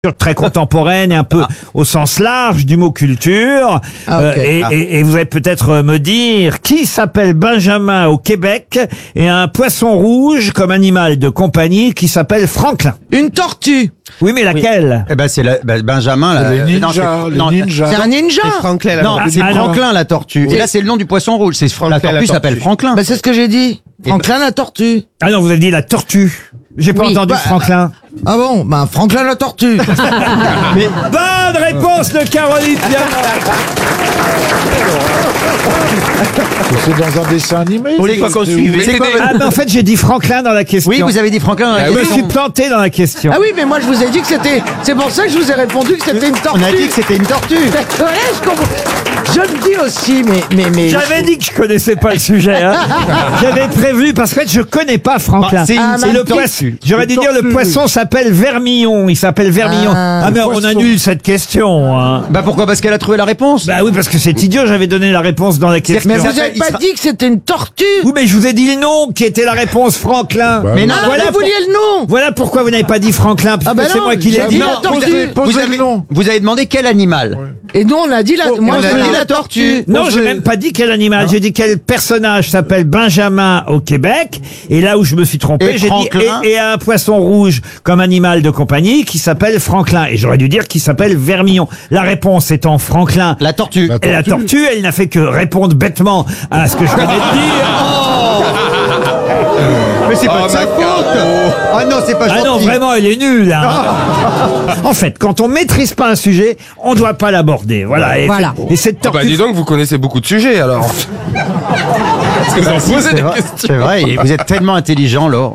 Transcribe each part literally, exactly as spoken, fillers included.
Très contemporaine et un peu au sens large du mot culture. Ah, ok. Euh, et, Ah. et, et vous allez peut-être me dire qui s'appelle Benjamin au Québec et a un poisson rouge comme animal de compagnie qui s'appelle Franklin. Une tortue. Oui, mais laquelle? Eh ben c'est la- ben, Benjamin. La, Les ninjas, non, c'est- les non, ninjas. C'est un ninja. Franklin, la Non, Ah, c'est ah, non. Franklin la tortue. Et là c'est le nom du poisson rouge. C'est la tortue la s'appelle tortue. Franklin. Bah, c'est ce que j'ai dit. Franklin la tortue. Ah non, vous avez dit la tortue. J'ai pas Oui. entendu Bah, Franklin. Ah bon, bah Franklin la tortue. Bonne réponse de Caroline Diamant. C'est dans un dessin animé. Vous voulez quoi qu'on suive C'est quoi votre- Ah, mais en fait, j'ai dit Franklin dans la question. Oui, vous avez dit Franklin. dans la Je me question. suis planté dans la question. Ah oui, mais moi je vous ai dit que c'était. C'est pour ça que je vous ai répondu que c'était une tortue. On a dit que c'était une tortue. Ouais, je comprends. Je le dis aussi, mais mais mais. J'avais dit que je connaissais pas le sujet. Hein. J'avais prévu parce que je connais pas Franklin. Bah, c'est une- Ah, C'est mais le tortue. poisson. J'aurais dû Une dire le tortue. poisson s'appelle Vermillon. Il s'appelle Vermillon. Ah, Ah, mais le on poisson. annule cette question. Hein. Bah pourquoi? Parce qu'elle a trouvé la réponse. Bah oui, parce que c'est idiot. J'avais donné la réponse dans la question. Mais Il vous s'appelle- avez il pas sera- dit que c'était une tortue. Oui, mais je vous ai dit le nom qui était la réponse, Franklin. Bah Mais oui. non, Ah, voilà vous pour- vouliez le nom. Voilà pourquoi vous n'avez pas dit Franklin. Parce Ah bah que c'est non, moi qui l'ai j'avais dit. dit la tortue. Posez, posez vous, le avez, nom. vous avez demandé quel animal. Et nous on a dit la. moi on a j'ai dit dit la la tortue. Non, Posez- j'ai même pas dit quel animal. J'ai dit quel personnage s'appelle Benjamin au Québec. Et là où je me suis trompé, Et j'ai dit Franklin. et, et un poisson rouge comme animal de compagnie qui s'appelle Franklin. Et j'aurais dû dire qu'il s'appelle Vermillon. La réponse étant Franklin. La tortue. La Et la tortue, elle n'a fait que répondre bêtement à ce que je venais de dire. Mais c'est pas de sa faute. Ah non, c'est pas Ah gentil. non, vraiment, elle est nulle. Hein. En fait, quand on maîtrise pas un sujet, on doit pas l'aborder. Voilà. Et, Voilà. et cette Ah bah tortue. dis donc, vous connaissez beaucoup de sujets alors. Parce que vous en posez C'est des vrai, questions. c'est vrai, et vous êtes tellement intelligent, Laurent.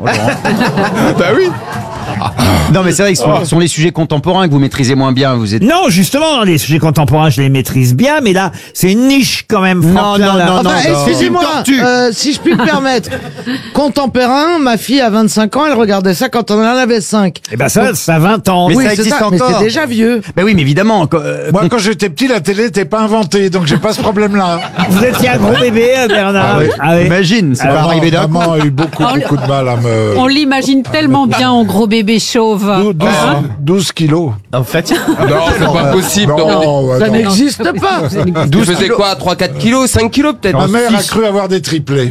Bah oui. Non, mais c'est vrai que ce sont, ce sont les sujets contemporains que vous maîtrisez moins bien. Vous êtes. Non, justement, les sujets contemporains, je les maîtrise bien, mais là, c'est une niche quand même. Non, Franklin, non, là. non, Enfin, non. excusez-moi, C'est une tortue. euh, si je puis me permettre. Contemporain, ma fille a vingt-cinq ans, elle regardait ça quand on en avait cinq. Eh ben ça, ça a vingt ans. Mais oui, ça c'est existe ça, mais encore. c'est déjà vieux. Ben oui, mais évidemment. quand- euh, Moi, quand j'étais petit, la télé n'était pas inventée, donc j'ai pas ce problème-là. Vous étiez un gros bébé, euh, Bernard. Ah oui. Imagine, c'est pas Maman, arrivé d'un coup. maman a eu beaucoup, On- beaucoup de mal à me... On l'imagine tellement bien en gros bébé chauve. douze, Hein douze kilos. En fait, Non, c'est pas possible. Non, Non. ouais, Ça non. n'existe pas. Vous faisiez quoi, trois quatre kilos, cinq kilos peut-être? Ma mère a cru avoir des triplés.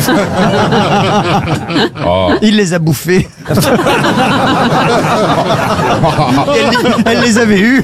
il les a bouffés. elle, elle les avait eus.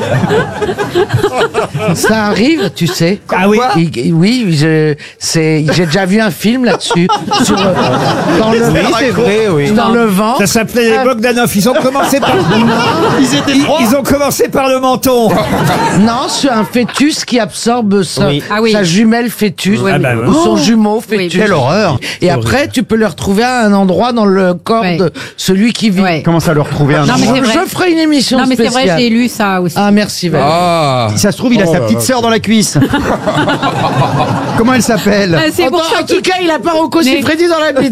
Ça arrive, tu sais. Ah oui. Il- oui, je- c'est, j'ai déjà vu un film là-dessus. sur, euh, dans le, c'est vrai, oui. dans le vent. Ça s'appelait les Bogdanov. Ils ont commencé par. Ils étaient Ils, trois. ils ont commencé par le menton. Non, sur un fœtus qui absorbe sa, Oui. Ah oui. sa jumelle fœtus Ah bah oui. ou son jumeau fœtus. Quelle horreur. Et après, tu peux le retrouver à un endroit dans le corps Ouais. de celui qui vit. Ouais. Comment ça leur retrouver un Non, mais endroit c'est vrai. Je ferai une émission Non mais c'est spéciale. vrai, j'ai lu ça aussi. Ah, merci Valérie. Ah. Si ça se trouve, il a Oh sa là petite là. sœur dans la cuisse. Comment elle s'appelle? Euh, c'est En, pour ça en tout qu'il- cas, il a pas Rocco Mais- Siffredi dans la bite.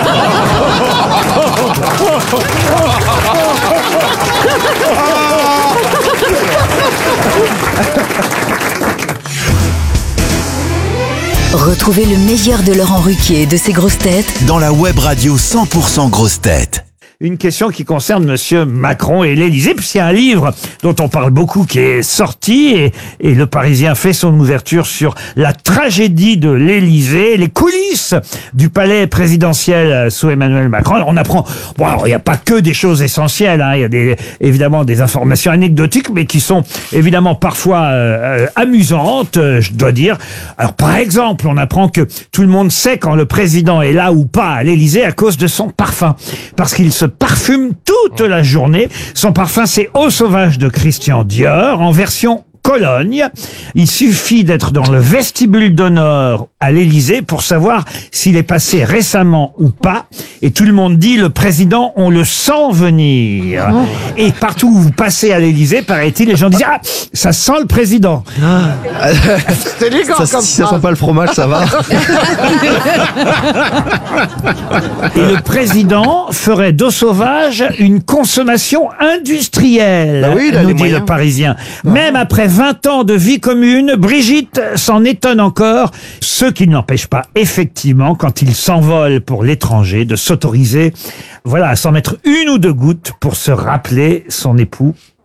Retrouvez le meilleur de Laurent Ruquier et de ses grosses têtes dans la web radio cent pour cent grosses têtes. Une question qui concerne Monsieur Macron et l'Élysée, puisqu'il y a un livre dont on parle beaucoup qui est sorti et, et le Parisien fait son ouverture sur la tragédie de l'Élysée, les coulisses du palais présidentiel sous Emmanuel Macron. Alors, on apprend, bon, alors, il n'y a pas que des choses essentielles, hein, il y a des, évidemment des informations anecdotiques, mais qui sont évidemment parfois euh, euh, amusantes, euh, je dois dire. Alors, par exemple, on apprend que tout le monde sait quand le président est là ou pas à l'Élysée à cause de son parfum, parce qu'il se parfume toute la journée. Son parfum, c'est Eau sauvage de Christian Dior, en version Cologne. Il suffit d'être dans le vestibule d'honneur à l'Élysée pour savoir s'il est passé récemment ou pas. Et tout le monde dit, le président, on le sent venir. Et partout où vous passez à l'Élysée, paraît-il, les gens disent, ah, ça sent le président. C'est élégant comme Si ça phrase. sent pas le fromage, ça va. Et le président ferait d'eau sauvage une consommation industrielle, Bah oui, il a nous les dit moyens. le Parisien. Même après vingt ans de vie commune, Brigitte s'en étonne encore, ce qui ne l'empêche pas, effectivement, quand il s'envole pour l'étranger, de s'autoriser, voilà, à s'en mettre une ou deux gouttes pour se rappeler son époux.